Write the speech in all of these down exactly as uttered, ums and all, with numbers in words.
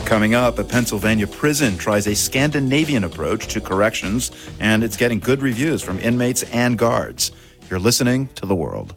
Coming up, a Pennsylvania prison tries a Scandinavian approach to corrections, and it's getting good reviews from inmates and guards. You're listening to The World.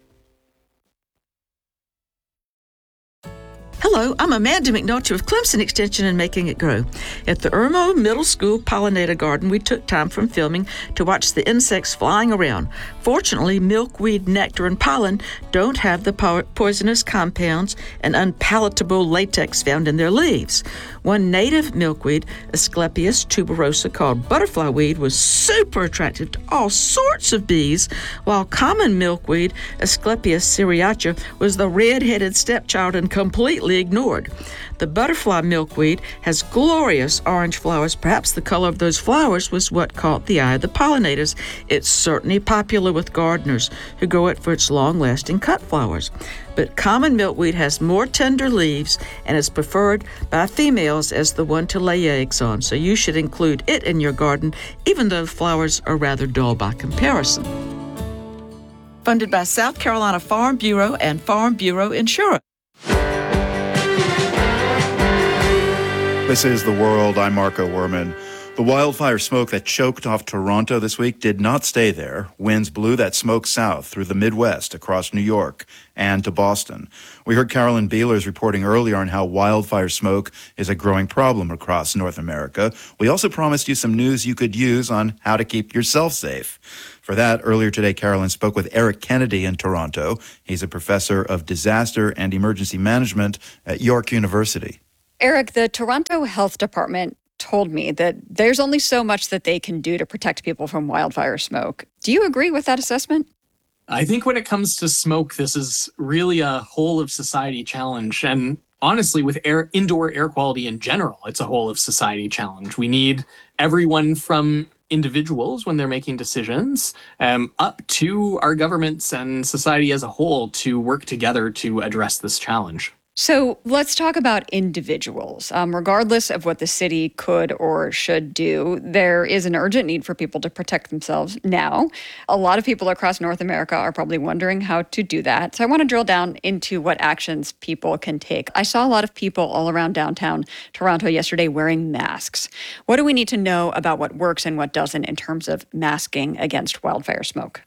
Hello, I'm Amanda McNulty with Clemson Extension and Making It Grow. At the Irmo Middle School Pollinator Garden, we took time from filming to watch the insects flying around. Fortunately, milkweed, nectar, and pollen don't have the po- poisonous compounds and unpalatable latex found in their leaves. One native milkweed, Asclepias tuberosa, called butterfly weed, was super attractive to all sorts of bees, while common milkweed, Asclepias syriaca, was the red-headed stepchild and completely ignored. The butterfly milkweed has glorious orange flowers. Perhaps the color of those flowers was what caught the eye of the pollinators. It's certainly popular with gardeners who grow it for its long-lasting cut flowers. But common milkweed has more tender leaves and is preferred by females as the one to lay eggs on, so you should include it in your garden, even though the flowers are rather dull by comparison. Funded by South Carolina Farm Bureau and Farm Bureau Insurance. This is The World. I'm Marco Werman. The wildfire smoke that choked off Toronto this week did not stay there. Winds blew that smoke south through the Midwest, across New York, and to Boston. We heard Carolyn Beelers reporting earlier on how wildfire smoke is a growing problem across North America. We also promised you some news you could use on how to keep yourself safe. For that, earlier today, Carolyn spoke with Eric Kennedy in Toronto. He's a professor of disaster and emergency management at York University. Eric, the Toronto Health Department told me that there's only so much that they can do to protect people from wildfire smoke. Do you agree with that assessment? I think when it comes to smoke, this is really a whole of society challenge. And honestly, with air, indoor air quality in general, it's a whole of society challenge. We need everyone from individuals when they're making decisions um, up to our governments and society as a whole to work together to address this challenge. So let's talk about individuals. Um, regardless of what the city could or should do, there is an urgent need for people to protect themselves now. A lot of people across North America are probably wondering how to do that. So I want to drill down into what actions people can take. I saw a lot of people all around downtown Toronto yesterday wearing masks. What do we need to know about what works and what doesn't in terms of masking against wildfire smoke?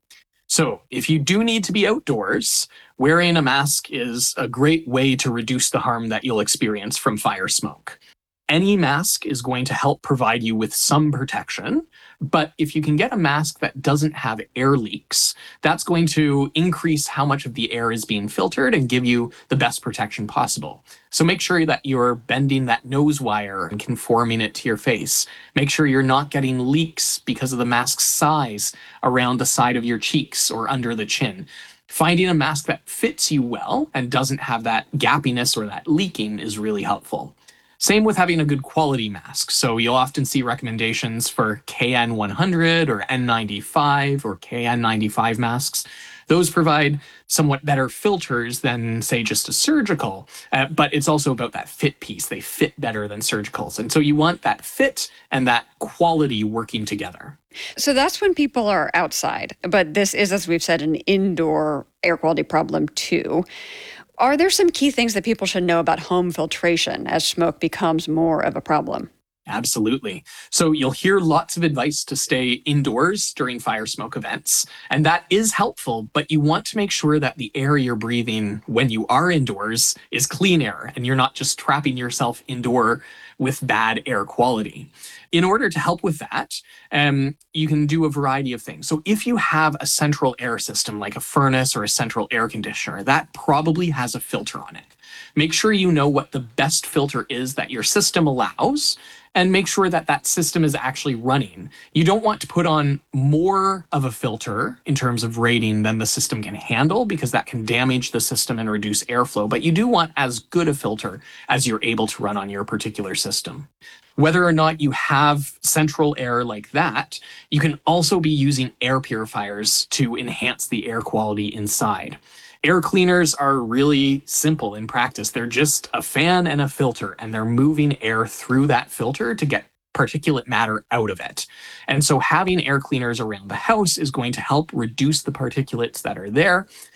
So if you do need to be outdoors, wearing a mask is a great way to reduce the harm that you'll experience from fire smoke. Any mask is going to help provide you with some protection, but if you can get a mask that doesn't have air leaks, that's going to increase how much of the air is being filtered and give you the best protection possible. So make sure that you're bending that nose wire and conforming it to your face. Make sure you're not getting leaks because of the mask's size around the side of your cheeks or under the chin. Finding a mask that fits you well and doesn't have that gappiness or that leaking is really helpful. Same with having a good quality mask. So you'll often see recommendations for K N one hundred or N ninety-five or K N ninety-five masks. Those provide somewhat better filters than, say, just a surgical, uh, but it's also about that fit piece. They fit better than surgicals. And so you want that fit and that quality working together. So that's when people are outside, but this is, as we've said, an indoor air quality problem too. Are there some key things that people should know about home filtration as smoke becomes more of a problem? Absolutely. So you'll hear lots of advice to stay indoors during fire smoke events, and that is helpful, but you want to make sure that the air you're breathing when you are indoors is clean air, and you're not just trapping yourself indoor with bad air quality. In order to help with that, um, you can do a variety of things. So if you have a central air system like a furnace or a central air conditioner, that probably has a filter on it. Make sure you know what the best filter is that your system allows, and make sure that that system is actually running. You don't want to put on more of a filter in terms of rating than the system can handle, because that can damage the system and reduce airflow. But you do want as good a filter as you're able to run on your particular system. Whether or not you have central air like that, you can also be using air purifiers to enhance the air quality inside. Air cleaners are really simple in practice. They're just a fan and a filter, and they're moving air through that filter to get particulate matter out of it. And so having air cleaners around the house is going to help reduce the particulates that are there,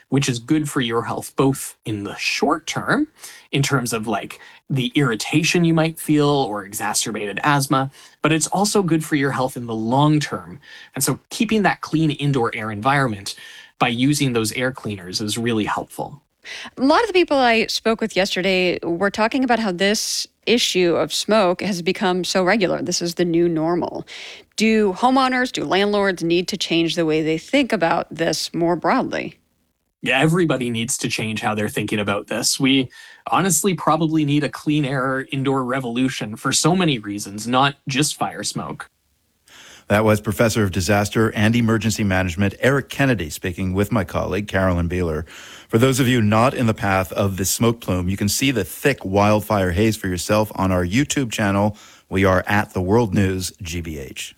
which is good for your health, both in the short term, in terms of like the irritation you might feel or exacerbated asthma, but it's also good for your health in the long term. And so keeping that clean indoor air environment by using those air cleaners is really helpful. A lot of the people I spoke with yesterday were talking about how this issue of smoke has become so regular. This is the new normal. Do homeowners, do landlords need to change the way they think about this more broadly? Yeah, everybody needs to change how they're thinking about this. We honestly probably need a clean air indoor revolution for so many reasons, not just fire smoke. That was Professor of Disaster and Emergency Management Eric Kennedy speaking with my colleague Carolyn Beeler. For those of you not in the path of this smoke plume, you can see the thick wildfire haze for yourself on our YouTube channel. We are at The World News G B H.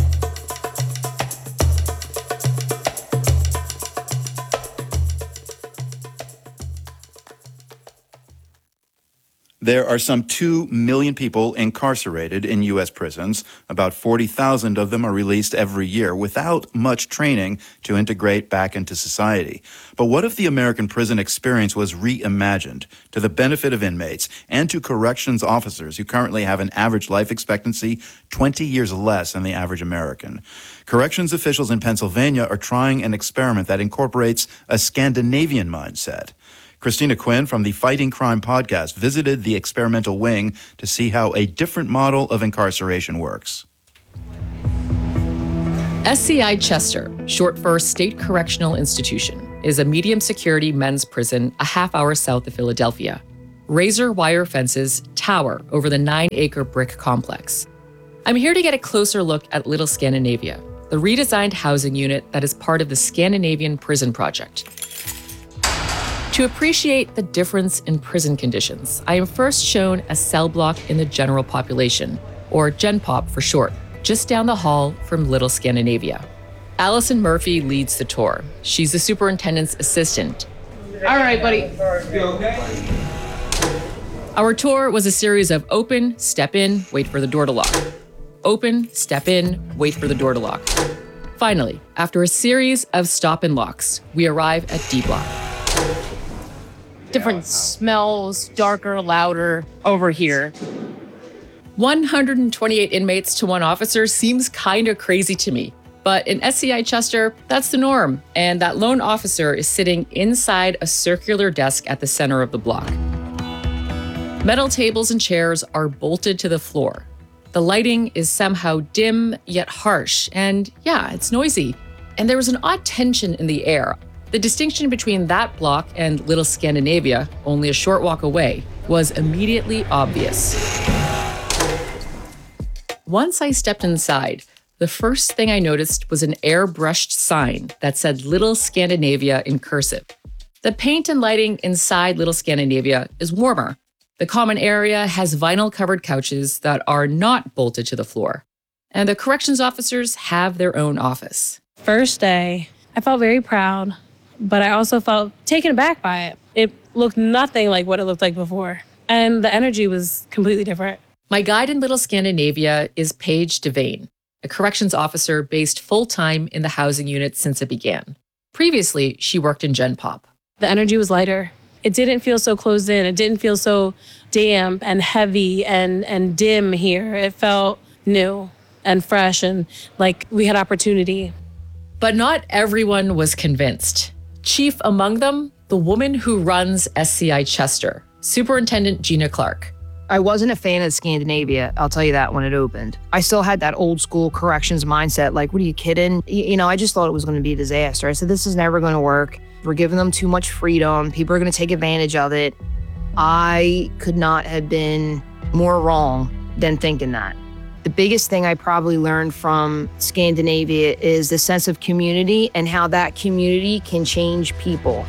There are some two million people incarcerated in U S prisons. About forty thousand of them are released every year without much training to integrate back into society. But what if the American prison experience was reimagined to the benefit of inmates and to corrections officers who currently have an average life expectancy twenty years less than the average American? Corrections officials in Pennsylvania are trying an experiment that incorporates a Scandinavian mindset. Christina Quinn from the Fighting Crime podcast visited the experimental wing to see how a different model of incarceration works. S C I Chester, short for State Correctional Institution, is a medium security men's prison a half hour south of Philadelphia. Razor wire fences tower over the nine acre brick complex. I'm here to get a closer look at Little Scandinavia, the redesigned housing unit that is part of the Scandinavian Prison Project. To appreciate the difference in prison conditions, I am first shown a cell block in the general population, or GenPop for short, just down the hall from Little Scandinavia. Allison Murphy leads the tour. She's the superintendent's assistant. All right, buddy. Our tour was a series of open, step in, wait for the door to lock. Open, step in, wait for the door to lock. Finally, after a series of stop and locks, we arrive at D Block. Different smells, darker, louder over here. one hundred twenty-eight inmates to one officer seems kind of crazy to me. But in S C I Chester, that's the norm. And that lone officer is sitting inside a circular desk at the center of the block. Metal tables and chairs are bolted to the floor. The lighting is somehow dim yet harsh. And yeah, it's noisy. And there was an odd tension in the air. The distinction between that block and Little Scandinavia, only a short walk away, was immediately obvious. Once I stepped inside, the first thing I noticed was an airbrushed sign that said Little Scandinavia in cursive. The paint and lighting inside Little Scandinavia is warmer. The common area has vinyl-covered couches that are not bolted to the floor. And the corrections officers have their own office. First day, I felt very proud, but I also felt taken aback by it. It looked nothing like what it looked like before. And the energy was completely different. My guide in Little Scandinavia is Paige Devane, a corrections officer based full-time in the housing unit since it began. Previously, she worked in GenPop. The energy was lighter. It didn't feel so closed in. It didn't feel so damp and heavy and, and dim here. It felt new and fresh and like we had opportunity. But not everyone was convinced. Chief among them, the woman who runs S C I Chester, Superintendent Gina Clark. I wasn't a fan of Scandinavia, I'll tell you that when it opened. I still had that old school corrections mindset, like, what are you kidding? You know, I just thought it was gonna be a disaster. I said, this is never gonna work. We're giving them too much freedom. People are gonna take advantage of it. I could not have been more wrong than thinking that. The biggest thing I probably learned from Scandinavia is the sense of community and how that community can change people.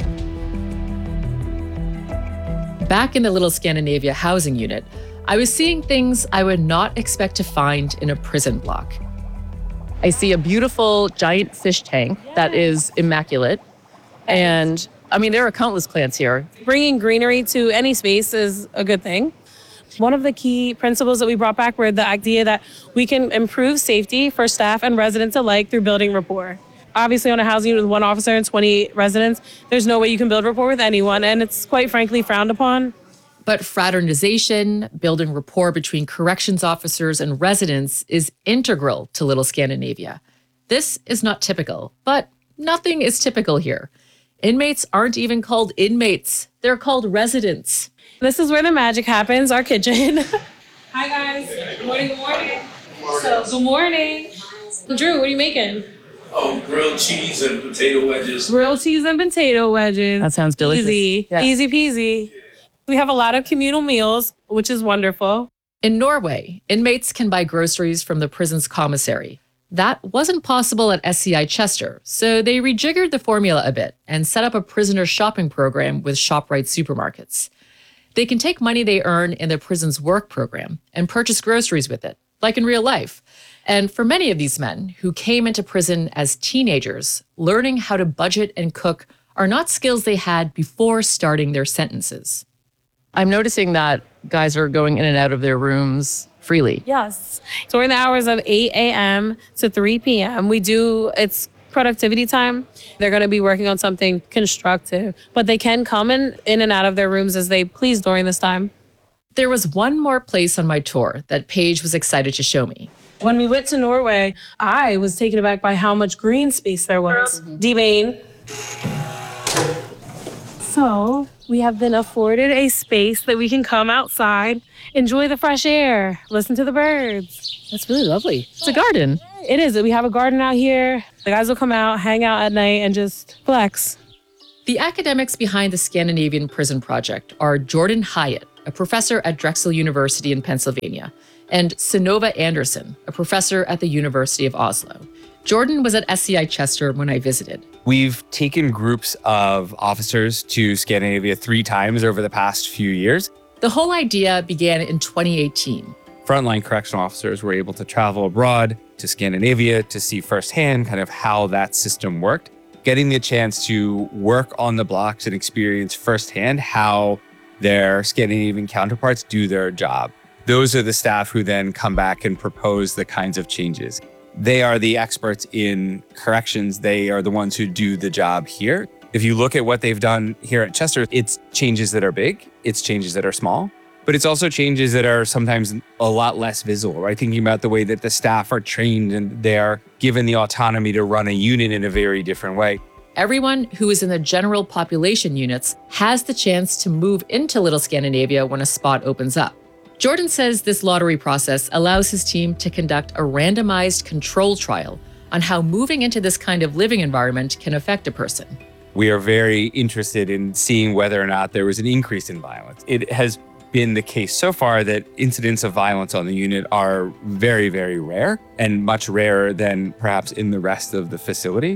Back in the Little Scandinavia housing unit, I was seeing things I would not expect to find in a prison block. I see a beautiful giant fish tank that is immaculate. And I mean, there are countless plants here. Bringing greenery to any space is a good thing. One of the key principles that we brought back were the idea that we can improve safety for staff and residents alike through building rapport. Obviously, on a housing unit with one officer and twenty residents, there's no way you can build rapport with anyone, and it's quite frankly frowned upon. But fraternization, building rapport between corrections officers and residents is integral to Little Scandinavia. This is not typical, but nothing is typical here. Inmates aren't even called inmates. They're called residents. This is where the magic happens, our kitchen. Hi, guys. Good morning, good morning. So, good morning. Drew, what are you making? Oh, grilled cheese and potato wedges. Grilled cheese and potato wedges. That sounds delicious. Easy, Yeah. easy peasy. We have a lot of communal meals, which is wonderful. In Norway, inmates can buy groceries from the prison's commissary. That wasn't possible at S C I Chester, so they rejiggered the formula a bit and set up a prisoner shopping program with ShopRite supermarkets. They can take money they earn in the prison's work program and purchase groceries with it, like in real life. And for many of these men who came into prison as teenagers, learning how to budget and cook are not skills they had before starting their sentences. I'm noticing that guys are going in and out of their rooms freely. Yes. So we're in the hours of eight a.m. to three p.m. We do, it's productivity time. They're going to be working on something constructive, but they can come in, in and out of their rooms as they please during this time. There was one more place on my tour that Paige was excited to show me. When we went to Norway, I was taken aback by how much green space there was. Mm-hmm. D-Bane. So we have been afforded a space that we can come outside, enjoy the fresh air, listen to the birds. That's really lovely. It's a garden. It is. We have a garden out here. The guys will come out, hang out at night, and just flex. The academics behind the Scandinavian Prison Project are Jordan Hyatt, a professor at Drexel University in Pennsylvania, and Synnøve Andersen, a professor at the University of Oslo. Jordan was at S C I Chester when I visited. We've taken groups of officers to Scandinavia three times over the past few years. The whole idea began in twenty eighteen. Frontline correctional officers were able to travel abroad to Scandinavia to see firsthand kind of how that system worked, getting the chance to work on the blocks and experience firsthand how their Scandinavian counterparts do their job. Those are the staff who then come back and propose the kinds of changes. They are the experts in corrections. They are the ones who do the job here. If you look at what they've done here at Chester, it's changes that are big, it's changes that are small, but it's also changes that are sometimes a lot less visible, right? Thinking about the way that the staff are trained and they are given the autonomy to run a unit in a very different way. Everyone who is in the general population units has the chance to move into Little Scandinavia when a spot opens up. Jordan says this lottery process allows his team to conduct a randomized control trial on how moving into this kind of living environment can affect a person. We are very interested in seeing whether or not there was an increase in violence. It has been the case so far that incidents of violence on the unit are very, very rare and much rarer than perhaps in the rest of the facility.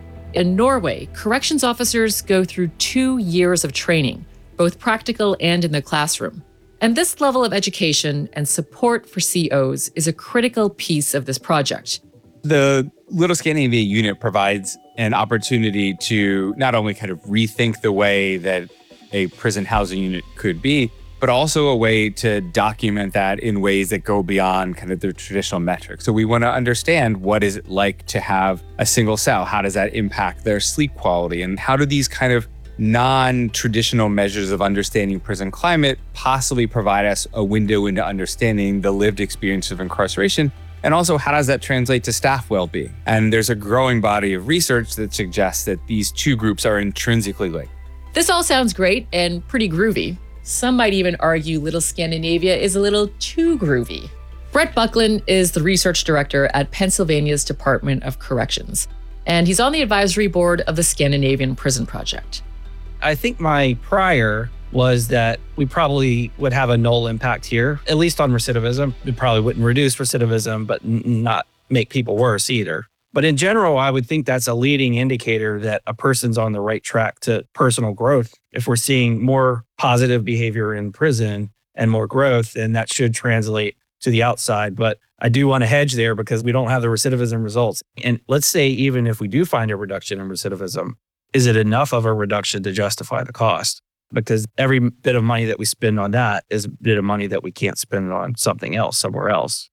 In Norway, corrections officers go through two years of training, both practical and in the classroom. And this level of education and support for C Os is a critical piece of this project. The Little Scandinavia unit provides an opportunity to not only kind of rethink the way that a prison housing unit could be, but also a way to document that in ways that go beyond kind of the traditional metrics. So we want to understand, what is it like to have a single cell? How does that impact their sleep quality? And how do these kind of non-traditional measures of understanding prison climate possibly provide us a window into understanding the lived experience of incarceration? And also, how does that translate to staff well-being? And there's a growing body of research that suggests that these two groups are intrinsically linked. This all sounds great and pretty groovy. Some might even argue Little Scandinavia is a little too groovy. Brett Buckland is the research director at Pennsylvania's Department of Corrections, and he's on the advisory board of the Scandinavian Prison Project. I think my prior was that we probably would have a null impact here, at least on recidivism. We probably wouldn't reduce recidivism, but n- not make people worse either. But in general, I would think that's a leading indicator that a person's on the right track to personal growth. If we're seeing more positive behavior in prison and more growth, then that should translate to the outside. But I do want to hedge there because we don't have the recidivism results. And let's say even if we do find a reduction in recidivism, is it enough of a reduction to justify the cost? Because every bit of money that we spend on that is a bit of money that we can't spend on something else, somewhere else.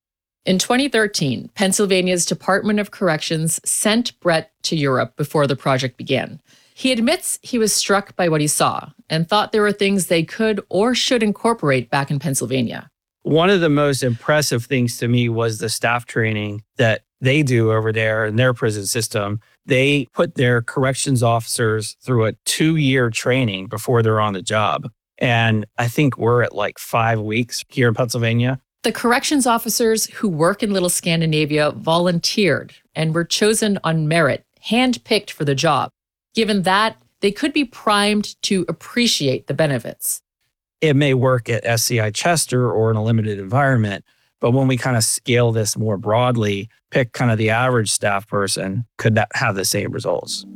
In twenty thirteen, Pennsylvania's Department of Corrections sent Brett to Europe before the project began. He admits he was struck by what he saw and thought there were things they could or should incorporate back in Pennsylvania. One of the most impressive things to me was the staff training that they do over there in their prison system. They put their corrections officers through a two-year training before they're on the job. And I think we're at like five weeks here in Pennsylvania. The corrections officers who work in Little Scandinavia volunteered and were chosen on merit, handpicked for the job. Given that, they could be primed to appreciate the benefits. It may work at S C I Chester or in a limited environment, but when we kind of scale this more broadly, pick kind of the average staff person, could that have the same results?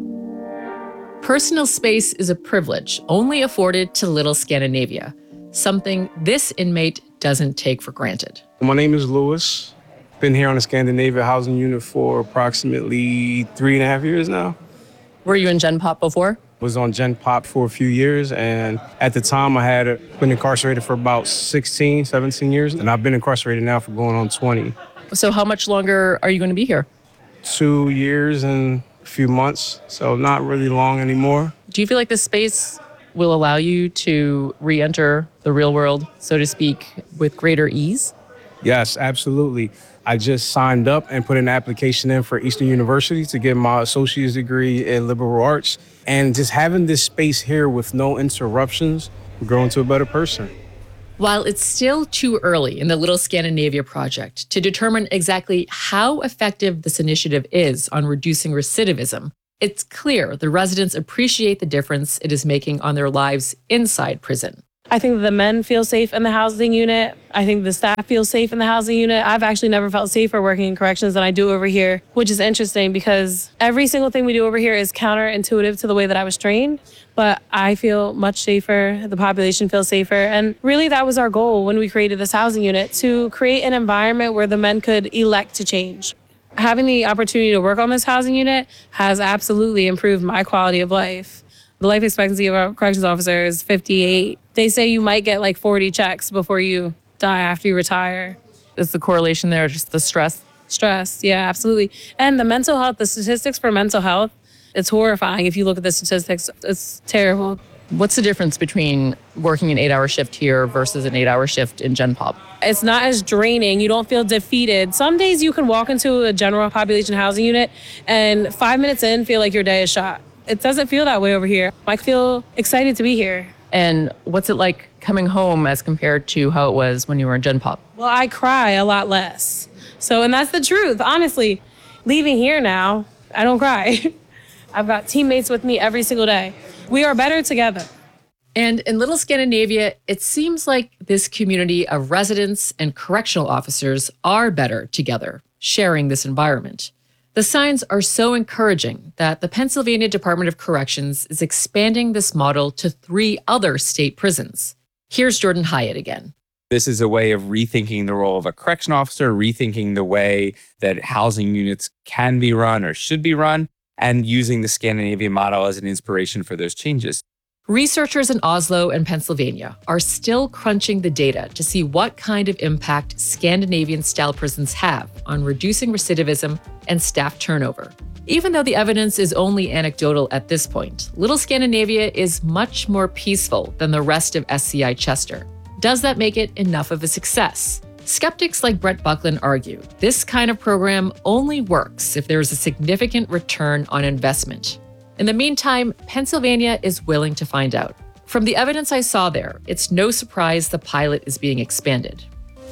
Personal space is a privilege only afforded to Little Scandinavia, something this inmate doesn't take for granted. My name is Lewis. Been here on the Scandinavia housing unit for approximately three and a half years now. Were you in Gen Pop before? Was on Gen Pop for a few years, and at the time I had been incarcerated for about sixteen, seventeen years, and I've been incarcerated now for going on twenty. So how much longer are you going to be here? Two years and a few months, so not really long anymore. Do you feel like this space will allow you to re-enter the real world, so to speak, with greater ease? Yes, absolutely. I just signed up and put an application in for Eastern University to get my associate's degree in liberal arts. And just having this space here with no interruptions, will grow into a better person. While it's still too early in the Little Scandinavia project to determine exactly how effective this initiative is on reducing recidivism, it's clear the residents appreciate the difference it is making on their lives inside prison. I think the men feel safe in the housing unit. I think the staff feels safe in the housing unit. I've actually never felt safer working in corrections than I do over here, which is interesting because every single thing we do over here is counterintuitive to the way that I was trained. But I feel much safer. The population feels safer. And really, that was our goal when we created this housing unit, to create an environment where the men could elect to change. Having the opportunity to work on this housing unit has absolutely improved my quality of life. The life expectancy of our corrections officer is fifty-eight. They say you might get like forty checks before you die after you retire. Is the correlation there just the stress? Stress, yeah, absolutely. And the mental health, the statistics for mental health, it's horrifying. If you look at the statistics, it's terrible. What's the difference between working an eight-hour shift here versus an eight-hour shift in Gen Pop? It's not as draining. You don't feel defeated. Some days you can walk into a general population housing unit and five minutes in feel like your day is shot. It doesn't feel that way over here. I feel excited to be here. And what's it like coming home as compared to how it was when you were in Gen Pop? Well, I cry a lot less. So, and that's the truth, honestly. Leaving here now, I don't cry. I've got teammates with me every single day. We are better together. And in Little Scandinavia, it seems like this community of residents and correctional officers are better together, sharing this environment. The signs are so encouraging that the Pennsylvania Department of Corrections is expanding this model to three other state prisons. Here's Jordan Hyatt again. This is a way of rethinking the role of a correction officer, rethinking the way that housing units can be run or should be run, and using the Scandinavian model as an inspiration for those changes. Researchers in Oslo and Pennsylvania are still crunching the data to see what kind of impact Scandinavian-style prisons have on reducing recidivism and staff turnover. Even though the evidence is only anecdotal at this point, Little Scandinavia is much more peaceful than the rest of S C I Chester. Does that make it enough of a success? Skeptics like Brett Buckland argue this kind of program only works if there is a significant return on investment. In the meantime, Pennsylvania is willing to find out. From the evidence I saw there, it's no surprise the pilot is being expanded.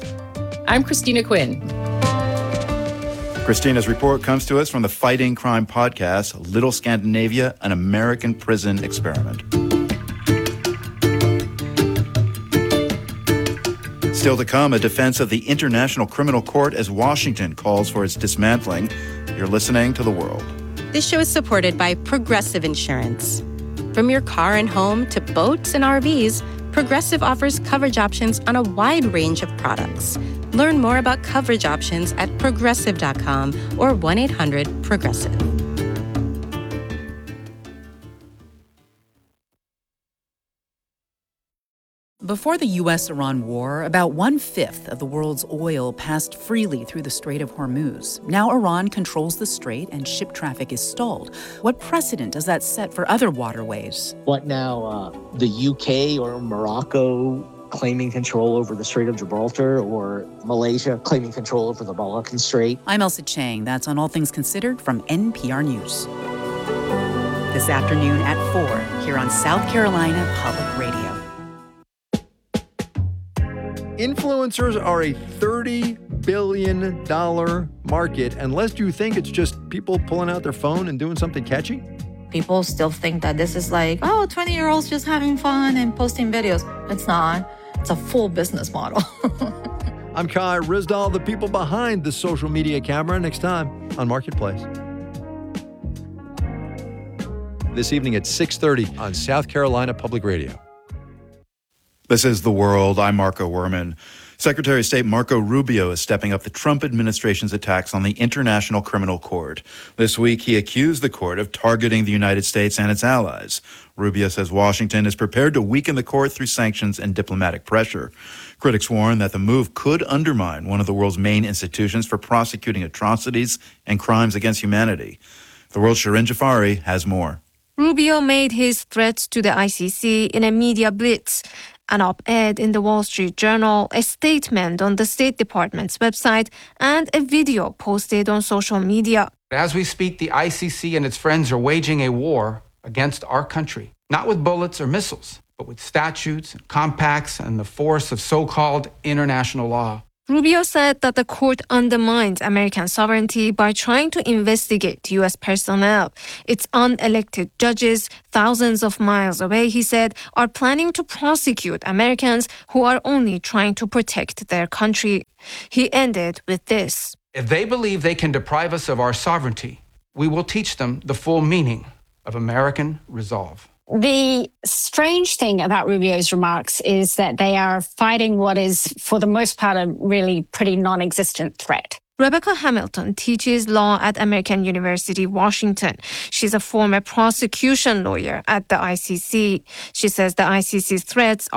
I'm Christina Quinn. Christina's report comes to us from the Fighting Crime podcast, Little Scandinavia, an American Prison Experiment. Still to come, a defense of the International Criminal Court as Washington calls for its dismantling. You're listening to The World. This show is supported by Progressive Insurance. From your car and home to boats and R Vs, Progressive offers coverage options on a wide range of products. Learn more about coverage options at progressive dot com or one eight hundred progressive. Before the U S Iran war, about one-fifth of the world's oil passed freely through the Strait of Hormuz. Now Iran controls the strait and ship traffic is stalled. What precedent does that set for other waterways? What now, uh, the U K or Morocco claiming control over the Strait of Gibraltar, or Malaysia claiming control over the Malaccan Strait? I'm Elsa Chang. That's On All Things Considered from N P R News. This afternoon at four, here on South Carolina Public Radio. Influencers are a thirty billion dollars market, unless you think it's just people pulling out their phone and doing something catchy. People still think that this is like, oh, twenty-year-olds just having fun and posting videos. It's not. It's a full business model. I'm Kai Rizdal, the people behind the social media camera, next time on Marketplace. This evening at six thirty on South Carolina Public Radio. This is The World. I'm Marco Werman. Secretary of State Marco Rubio is stepping up the Trump administration's attacks on the International Criminal Court. This week, he accused the court of targeting the United States and its allies. Rubio says Washington is prepared to weaken the court through sanctions and diplomatic pressure. Critics warn that the move could undermine one of the world's main institutions for prosecuting atrocities and crimes against humanity. The World's Shirin Jafari has more. Rubio made his threats to the I C C in a media blitz. An op-ed in the Wall Street Journal, a statement on the State Department's website, and a video posted on social media. As we speak, the I C C and its friends are waging a war against our country, not with bullets or missiles, but with statutes and compacts and the force of so-called international law. Rubio said that the court undermines American sovereignty by trying to investigate U S personnel. Its unelected judges, thousands of miles away, he said, are planning to prosecute Americans who are only trying to protect their country. He ended with this. If they believe they can deprive us of our sovereignty, we will teach them the full meaning of American resolve. The strange thing about Rubio's remarks is that they are fighting what is, for the most part, a really pretty non-existent threat. Rebecca Hamilton teaches law at American University, Washington. She's a former prosecution lawyer at the I C C. She says the I C C's threats